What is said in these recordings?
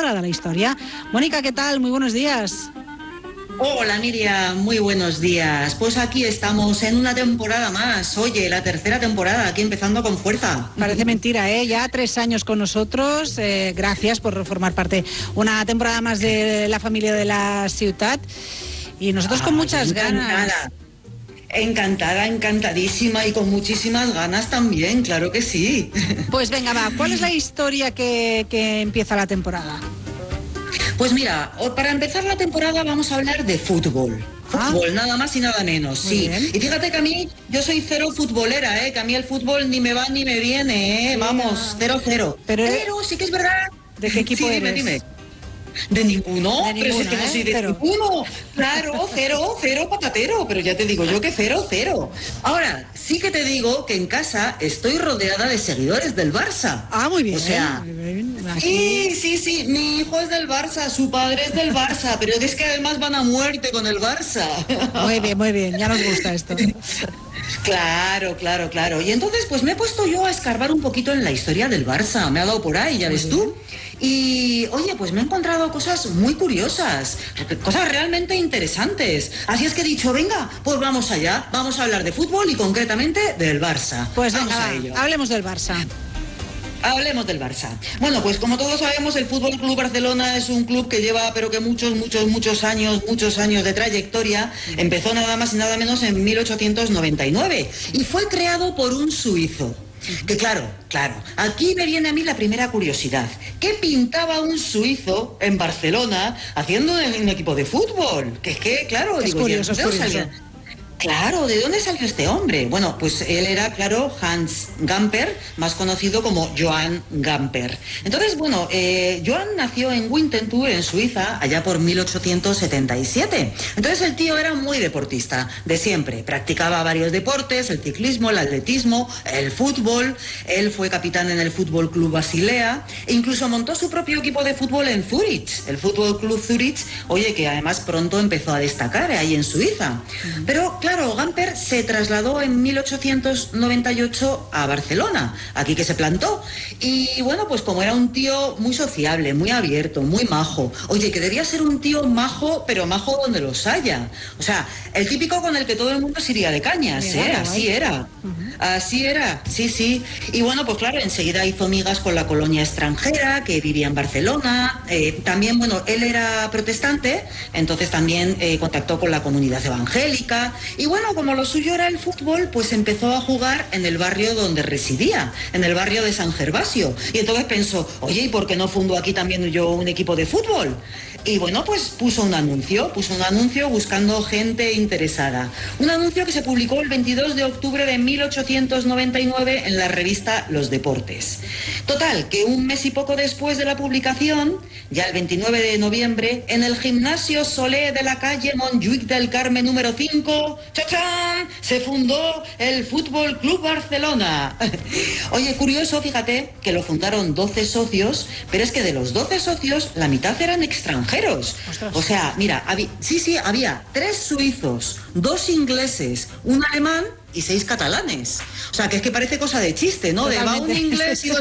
temporada la historia. Mónica, ¿qué tal? Muy buenos días. Hola Miriam, muy buenos días. Pues aquí estamos en una temporada más. Oye, la tercera temporada, aquí empezando con fuerza. Parece mentira, ¿eh? Ya 3 años con nosotros. Gracias por formar parte una temporada más de la familia de la ciutat. Y nosotros con muchas ganas. Encantada, encantadísima y con muchísimas ganas también, claro que sí. Pues venga, va. ¿Cuál es la historia que empieza la temporada? Pues mira, para empezar la temporada vamos a hablar de fútbol. Fútbol, nada más y nada menos, sí. Y fíjate que a mí, yo soy cero futbolera, que a mí el fútbol ni me va ni me viene, Sí, vamos, 0-0. Pero sí que es verdad. ¿De qué equipo eres? Dime. De ninguno, pero si es que no soy de ninguno. Claro, cero patatero, pero ya te digo yo que 0-0. Ahora, sí que te digo que en casa estoy rodeada de seguidores del Barça. Ah, muy bien. O sea, sí, mi hijo es del Barça, su padre es del Barça, pero es que además van a muerte con el Barça. Muy bien, ya nos gusta esto. Claro. Y entonces pues me he puesto yo a escarbar un poquito en la historia del Barça, me ha dado por ahí, ya ves tú. Y oye, pues me he encontrado cosas muy curiosas, cosas realmente interesantes. Así es que he dicho, venga, pues vamos allá, vamos a hablar de fútbol y concretamente del Barça. Pues vamos venga, a ello. Hablemos del Barça. Hablemos del Barça. Bueno, pues como todos sabemos, el Fútbol Club Barcelona es un club que lleva, pero que muchos años de trayectoria. Empezó nada más y nada menos en 1899 y fue creado por un suizo. Que claro, aquí me viene a mí la primera curiosidad. ¿Qué pintaba un suizo en Barcelona haciendo un equipo de fútbol? Que es que, claro, es curioso. Claro, ¿de dónde salió este hombre? Bueno, pues él era, claro, Hans Gamper, más conocido como Johann Gamper. Entonces, bueno, Johann nació en Winterthur, en Suiza, allá por 1877. Entonces el tío era muy deportista, de siempre. Practicaba varios deportes, el ciclismo, el atletismo, el fútbol. Él fue capitán en el Fútbol Club Basilea e incluso montó su propio equipo de fútbol en Zurich, el Fútbol Club Zurich, oye, que además pronto empezó a destacar ahí en Suiza. Pero claro, Gamper se trasladó en 1898 a Barcelona, aquí que se plantó. Y bueno, pues como era un tío muy sociable, muy abierto, muy majo. Oye, que debía ser un tío majo, pero majo donde los haya. O sea, el típico con el que todo el mundo se iría de cañas, así era. Así era, sí. Y bueno, pues claro, enseguida hizo migas con la colonia extranjera que vivía en Barcelona. También, bueno, él era protestante, entonces también contactó con la comunidad evangélica. Y bueno, como lo suyo era el fútbol, pues empezó a jugar en el barrio donde residía, en el barrio de San Gervasio. Y entonces pensó, oye, ¿y por qué no fundo aquí también yo un equipo de fútbol? Y bueno, pues puso un anuncio buscando gente interesada. Un anuncio que se publicó el 22 de octubre de 1899 en la revista Los Deportes. Total, que un mes y poco después de la publicación, ya el 29 de noviembre, en el gimnasio Solé de la calle Montjuïc del Carmen número 5, ¡chachán!, se fundó el Fútbol Club Barcelona. Oye, curioso, fíjate, que lo fundaron 12 socios, pero es que de los 12 socios, la mitad eran extranjeros. Ostras. O sea, mira, había 3 suizos, 2 ingleses, un alemán y 6 catalanes. O sea, que es que parece cosa de chiste, ¿no? Totalmente. De va un inglés y 2...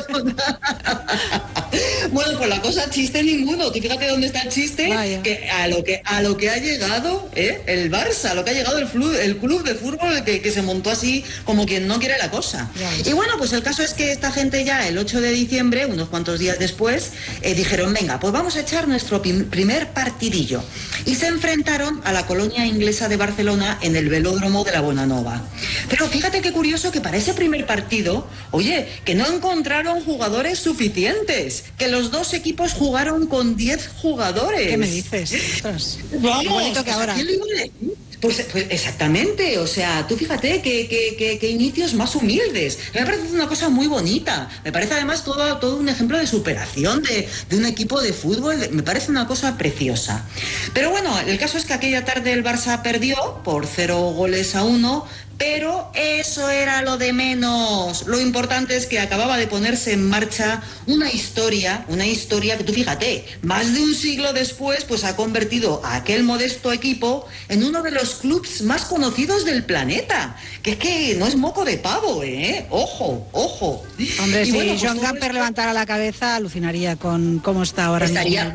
Bueno, pues la cosa chiste ninguno. Tú fíjate dónde está el chiste. Vaya. Que a lo que ha llegado el Barça, a lo que ha llegado el club de fútbol que se montó así como quien no quiere la cosa. Y bueno, pues el caso es que esta gente ya el 8 de diciembre, unos cuantos días después, dijeron, venga, pues vamos a echar nuestro primer partidillo. Y se enfrentaron a la colonia inglesa de Barcelona en el velódromo de la Bonanova. Pero fíjate qué curioso que para ese primer partido, oye, que no encontraron jugadores suficientes, que los 2 equipos jugaron con 10 jugadores. ¿Qué me dices? Ostras. Vamos, igualito que ahora. Pues exactamente, o sea, tú fíjate que inicios más humildes. Me parece una cosa muy bonita. Me parece además todo un ejemplo de superación de un equipo de fútbol. Me parece una cosa preciosa. Pero bueno, el caso es que aquella tarde el Barça perdió por 0-1, pero eso era lo de menos. Lo importante es que acababa de ponerse en marcha una historia que tú fíjate, más de un siglo después, pues ha convertido a aquel modesto equipo en uno de los clubs más conocidos del planeta. Que es que no es moco de pavo, ¿eh? Ojo. Hombre, y si bueno, pues Joan Gamper levantara la cabeza, alucinaría con cómo está ahora mismo.